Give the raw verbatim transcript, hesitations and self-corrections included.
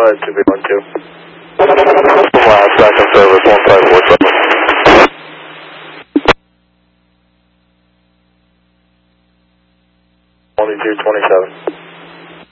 ahead, two B one two. Last second service, one five four seven. twenty-two twenty-seven.